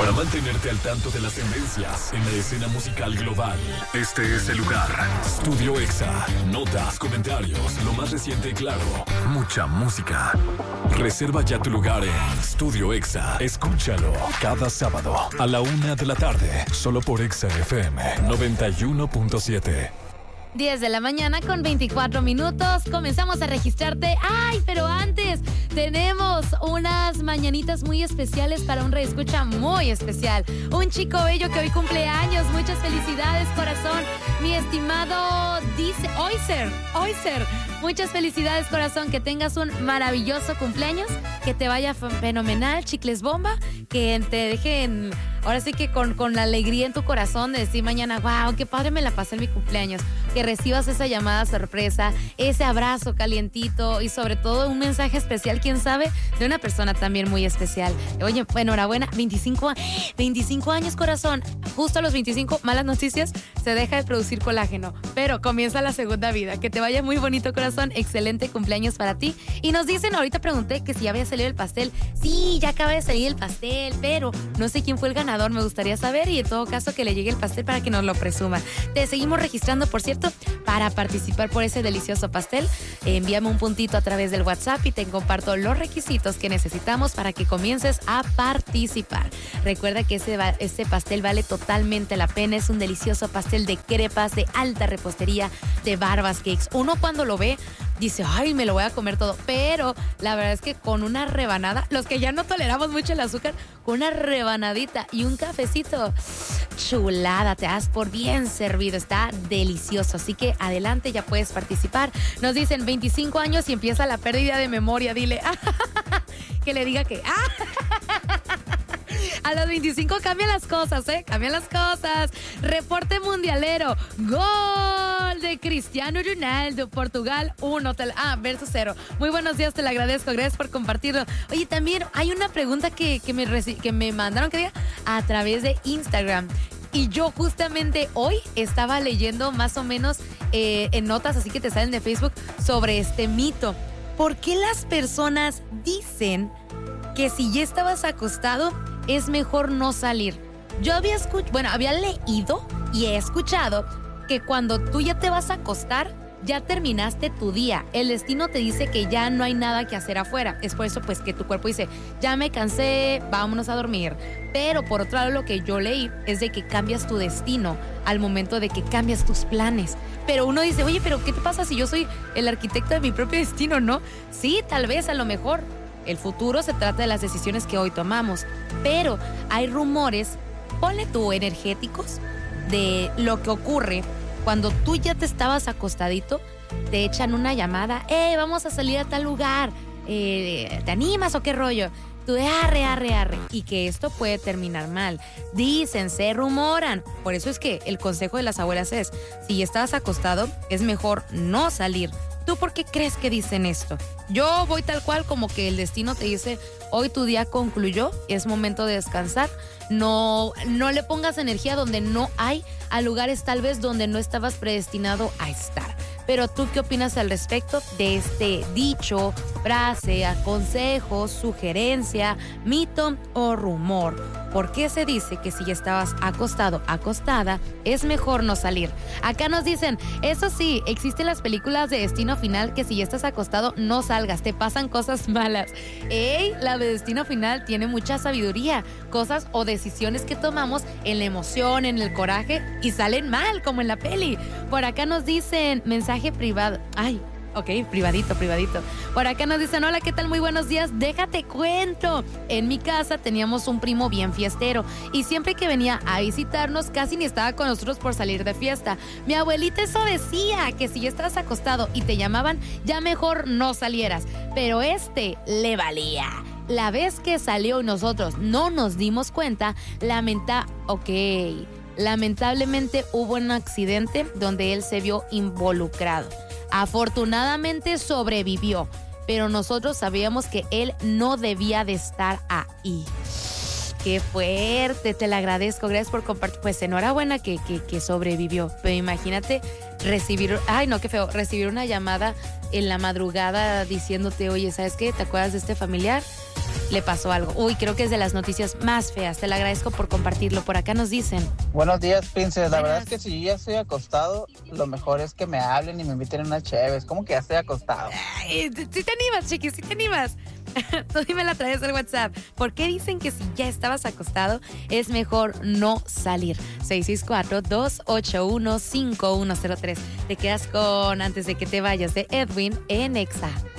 Para mantenerte al tanto de las tendencias en la escena musical global, este es el lugar. Studio Exa. Notas, comentarios, lo más reciente y claro. Mucha música. Reserva ya tu lugar en Studio Exa. Escúchalo cada sábado a la 1 de la tarde, solo por Exa FM 91.7. 10 de la mañana con 24 minutos. Comenzamos a registrarte. ¡Ay! Pero antes tenemos unas mañanitas muy especiales para un reescucha muy especial. Un chico bello que hoy cumple años. Muchas felicidades, corazón. Mi estimado dice Oyser. Muchas felicidades, corazón. Que tengas un maravilloso cumpleaños. Que te vaya fenomenal. Chicles bomba. Que te dejen... Ahora sí que con la alegría en tu corazón de decir mañana, wow, qué padre me la pasé en mi cumpleaños. Que recibas esa llamada sorpresa, ese abrazo calientito y sobre todo un mensaje especial, quién sabe, de una persona también muy especial. Oye, enhorabuena, 25 años, corazón. Justo a los 25, malas noticias, se deja de producir colágeno, pero comienza la segunda vida. Que te vaya muy bonito, corazón. Excelente cumpleaños para ti. Y nos dicen, ahorita pregunté que si ya había salido el pastel. Sí, ya acaba de salir el pastel, pero no sé quién fue el ganador. Me gustaría saber y en todo caso que le llegue el pastel para que nos lo presuma. Te seguimos registrando, por cierto, para participar por ese delicioso pastel. Envíame un puntito a través del WhatsApp y te comparto los requisitos que necesitamos para que comiences a participar. Recuerda que ese pastel vale totalmente la pena. Es un delicioso pastel de crepas, de alta repostería, de Barbas Cakes. Uno cuando lo ve dice, ay, me lo voy a comer todo, pero la verdad es que con una rebanada, los que ya no toleramos mucho el azúcar, con una rebanadita y un cafecito, chulada, te das por bien servido, está delicioso, así que adelante, ya puedes participar. Nos dicen 25 años y empieza la pérdida de memoria, dile, que le diga que, a los 25 cambian las cosas, cambian las cosas. Reporte mundialero. Gol de Cristiano Ronaldo. Portugal 1 versus 0. Muy buenos días, te lo agradezco. Gracias por compartirlo. Oye, también hay una pregunta que me mandaron que diga a través de Instagram. Y yo justamente hoy estaba leyendo más o menos en notas, así que te salen de Facebook, sobre este mito. ¿Por qué las personas dicen que si ya estabas acostado es mejor no salir? Yo había leído y he escuchado que cuando tú ya te vas a acostar, ya terminaste tu día. El destino te dice que ya no hay nada que hacer afuera. Es por eso pues que tu cuerpo dice, ya me cansé, vámonos a dormir. Pero por otro lado, lo que yo leí es de que cambias tu destino al momento de que cambias tus planes. Pero uno dice, oye, pero ¿qué te pasa si yo soy el arquitecto de mi propio destino, no? Sí, tal vez, a lo mejor. El futuro se trata de las decisiones que hoy tomamos, pero hay rumores, ponle tú, energéticos, de lo que ocurre cuando tú ya te estabas acostadito, te echan una llamada, vamos a salir a tal lugar, ¿te animas o qué rollo? Tú de arre, y que esto puede terminar mal. Dicen, se rumoran. Por eso es que el consejo de las abuelas es, si estás acostado, es mejor no salir. ¿Tú por qué crees que dicen esto? Yo voy tal cual como que el destino te dice, hoy tu día concluyó, es momento de descansar. No le pongas energía donde no hay, a lugares tal vez donde no estabas predestinado a estar. Pero ¿tú qué opinas al respecto de este dicho, frase, consejo, sugerencia, mito o rumor? ¿Por qué se dice que si ya estabas acostado, acostada, es mejor no salir? Acá nos dicen, eso sí, existen las películas de Destino Final que si ya estás acostado, no salgas, te pasan cosas malas. La de Destino Final tiene mucha sabiduría, cosas o decisiones que tomamos en la emoción, en el coraje y salen mal, como en la peli. Por acá nos dicen, mensaje privado. Ok, privadito. Por acá nos dicen, hola, ¿qué tal? Muy buenos días. Déjate cuento. En mi casa teníamos un primo bien fiestero y siempre que venía a visitarnos casi ni estaba con nosotros por salir de fiesta. Mi abuelita eso decía, que si ya estabas acostado y te llamaban, ya mejor no salieras. Pero le valía. La vez que salió y nosotros no nos dimos cuenta, lamentablemente hubo un accidente donde él se vio involucrado. Afortunadamente sobrevivió, pero nosotros sabíamos que él no debía de estar ahí. Qué fuerte, te lo agradezco, gracias por compartir. Pues enhorabuena que sobrevivió, pero imagínate recibir una llamada en la madrugada diciéndote, oye, ¿sabes qué? ¿Te acuerdas de este familiar? le pasó algo. Uy, creo que es de las noticias más feas. Te lo agradezco por compartirlo. Por acá nos dicen. Buenos días, Princess. La verdad es que si yo ya estoy acostado, lo mejor es que me hablen y me inviten a una chévere. ¿Cómo que ya estoy acostado? Ay, si te animas, chiquis, si te animas. Tú dime la traes al WhatsApp. ¿Por qué dicen que si ya estabas acostado es mejor no salir? 664-281-5103. Te quedas con Antes de que te vayas de Edwin en Exa.